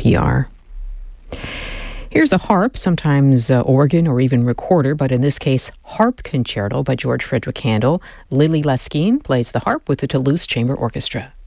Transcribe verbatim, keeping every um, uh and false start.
P R. Here's a harp, sometimes uh, organ or even recorder, but in this case, Harp Concerto by George Frederick Handel. Lily Laskin plays the harp with the Toulouse Chamber Orchestra.